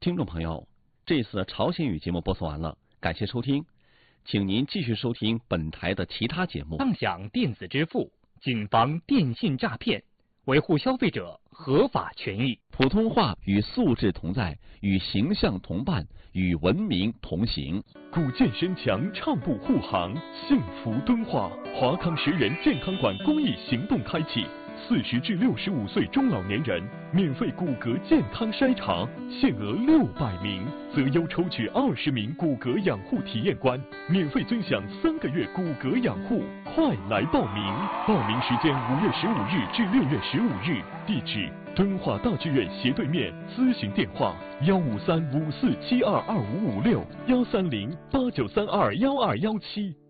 听众朋友，这次朝鲜语节目播送完了，感谢收听，请您继续收听本台的其他节目。 畅享电子支付，谨防电信诈骗，维护消费者合法权益。 普通话与素质同在，与形象同伴，与文明同行。 古建深墙，畅步护航，幸福敦化。华康10人健康馆公益行动开启，40至65岁中老年人免费骨骼健康筛查，限额600名，择优抽取20名骨骼养护体验官，免费尊享3个月骨骼养护。快来报名！报名时间5月15日至6月15日，地址敦化大剧院斜对面，咨询电话15354722556，13089321217。